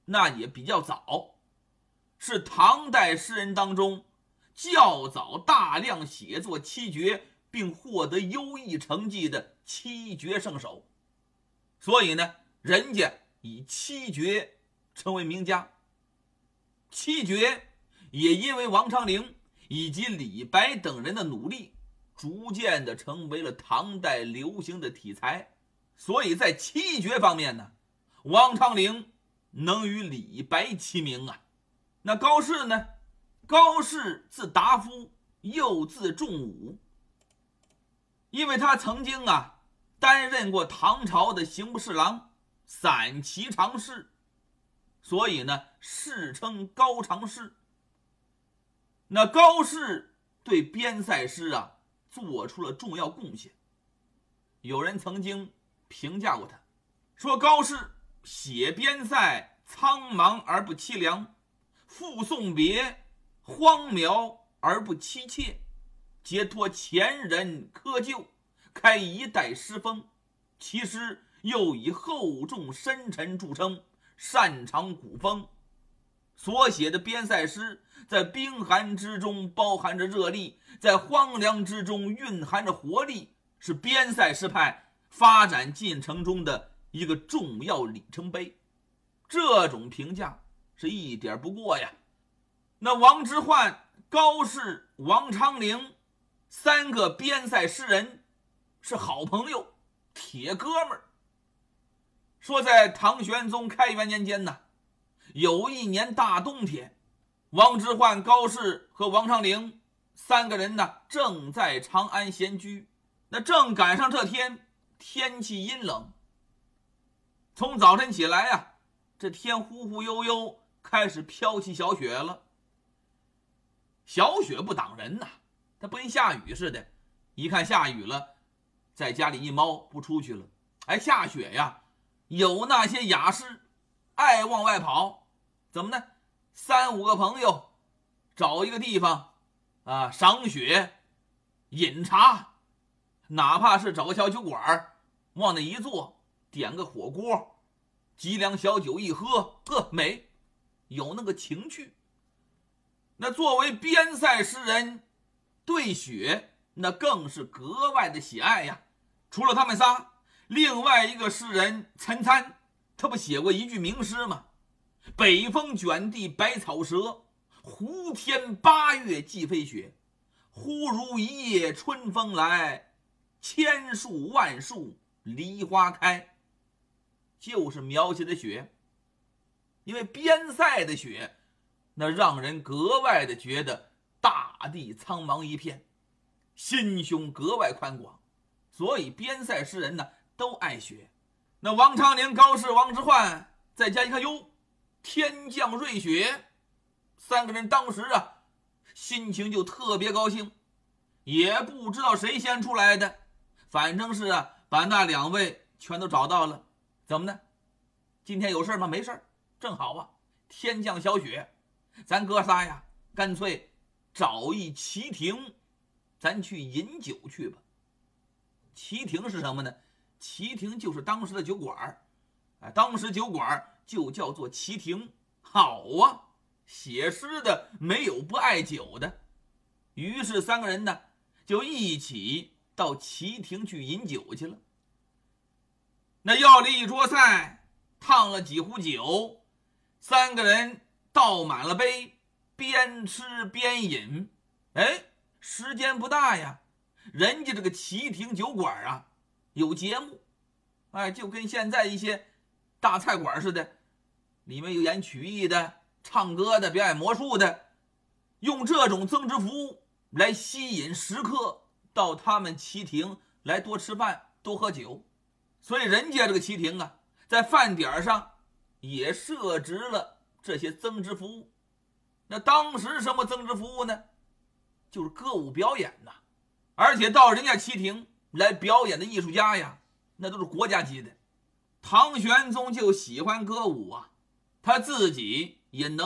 那也比较早，是唐代诗人当中较早大量写作七绝并获得优异成绩的七绝圣手，所以呢，人家以七绝成为名家。七绝也因为王昌龄以及李白等人的努力，逐渐的成为了唐代流行的题材。所以在七绝方面呢，王昌龄能与李白齐名啊。那高适呢？高适字达夫，又字仲武，因为他曾经担任过唐朝的刑部侍郎、散骑常侍，所以呢世称高常侍。那高适对边塞诗做出了重要贡献。有人曾经评价过他，说高适写边塞苍茫而不凄凉，赋送别荒渺而不凄切，解脱前人窠臼，开一代诗风。其诗又以厚重深沉著称，擅长古风。所写的边塞诗在冰寒之中包含着热力，在荒凉之中蕴含着活力，是边塞诗派发展进程中的一个重要里程碑。这种评价是一点不过呀。那王之涣、高适、王昌龄三个边塞诗人是好朋友、铁哥们儿。说在唐玄宗开元年间呢，有一年大冬天，王之涣、高适和王昌龄三个人呢正在长安闲居。那正赶上这天天气阴冷，从早晨起来这天忽忽悠悠开始飘起小雪了。小雪不挡人它不跟下雨似的，一看下雨了，在家里一猫不出去了。下雪有那些雅士爱往外跑，怎么呢？3、5个朋友找一个地方赏雪饮茶，哪怕是找个小酒馆往那一坐，点个火锅，几两小酒一喝，美，有那个情趣。那作为边塞诗人，对雪那更是格外的喜爱呀。除了他们仨，另外一个诗人岑参，他不写过一句名诗吗？北风卷地白草折，胡天8月既飞雪。忽如一夜春风来，千树万树梨花开。就是描写的雪。因为边塞的雪那让人格外的觉得大地苍茫一片，心胸格外宽广，所以边塞诗人呢都爱雪。那王昌龄、高适、王之涣在家一看，哟，天降瑞雪，三个人当时心情就特别高兴，也不知道谁先出来的，反正是把那2位全都找到了。怎么呢？今天有事吗？没事，正好天降小雪，咱哥仨干脆找一旗亭，咱去饮酒去吧。旗亭是什么呢？旗亭就是当时的酒馆，当时酒馆就叫做旗亭。好写诗的没有不爱酒的。于是三个人呢就一起到旗亭去饮酒去了。那要了一桌菜，烫了几壶酒，三个人倒满了杯，边吃边饮。时间不大呀，人家这个旗亭酒馆有节目，就跟现在一些大菜馆似的，里面有演曲艺的、唱歌的、表演魔术的，用这种增值服务来吸引食客到他们旗亭来多吃饭多喝酒。所以人家这个旗亭在饭点上也设置了这些增值服务。那当时什么增值服务呢？就是歌舞表演而且到人家旗亭来表演的艺术家那都是国家级的。唐玄宗就喜欢歌舞他自己也能